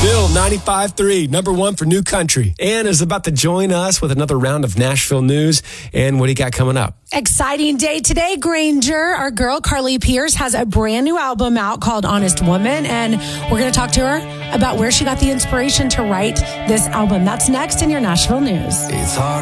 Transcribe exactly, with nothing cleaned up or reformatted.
Bill ninety-five three, number one for New Country. Ann is about to join us with another round of Nashville news. And what do you got coming up? Exciting day today, Granger. Our girl Carly Pierce has a brand new album out called Honest Woman, and we're going to talk to her about where she got the inspiration to write this album. That's next in your Nashville news. It's hard